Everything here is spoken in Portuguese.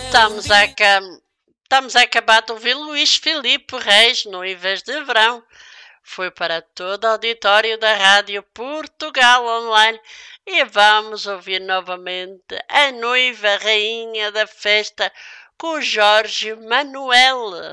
Estamos a acabar de ouvir Luís Filipe Reis, Noivas de Verão. Foi para todo o auditório da Rádio Portugal Online e vamos ouvir novamente a noiva rainha da festa com Jorge Manuel.